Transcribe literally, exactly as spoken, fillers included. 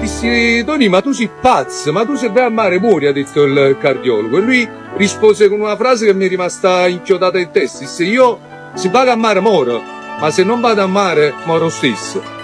dissi, Tony, ma tu sei pazzo, ma tu se vai a mare muori, ha detto il cardiologo. E lui rispose con una frase che mi è rimasta inchiodata in testa, disse, io se vado a mare moro, ma se non vado a mare moro stesso.